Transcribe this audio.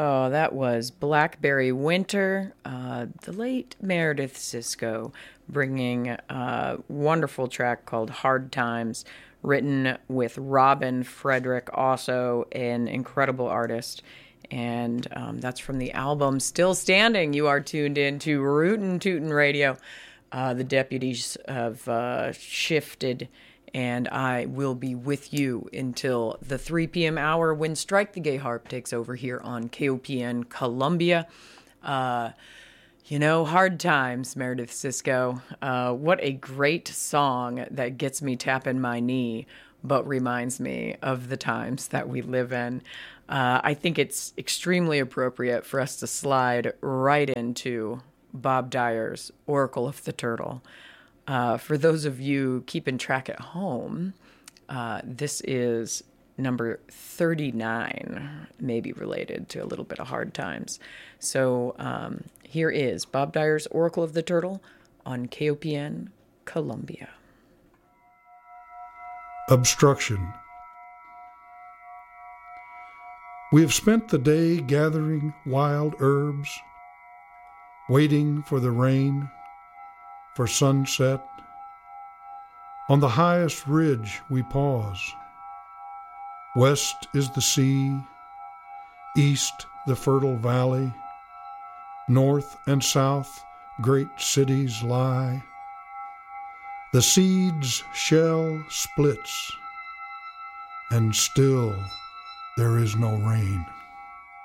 Oh, that was Blackberry Winter, the late Meredith Sisko, bringing a wonderful track called Hard Times, written with Robin Frederick, also an incredible artist. And that's from the album Still Standing. You are tuned in to Rootin' Tootin' Radio. The deputies have shifted, and I will be with you until the 3 p.m. hour when Strike the Gay Harp takes over here on KOPN Columbia. Hard Times, Meredith Sisko. What a great song that gets me tapping my knee, but reminds me of the times that we live in. I think it's extremely appropriate for us to slide right into Bob Dyer's Oracle of the Turtle. For those of you keeping track at home, this is number 39, maybe related to a little bit of Hard Times. So here is Bob Dyer's Oracle of the Turtle on KOPN Columbia. Obstruction. We have spent the day gathering wild herbs, waiting for the rain, for sunset. On the highest ridge we pause. West is the sea, east the fertile valley, north and south great cities lie. The seed's shell splits, and still there is no rain.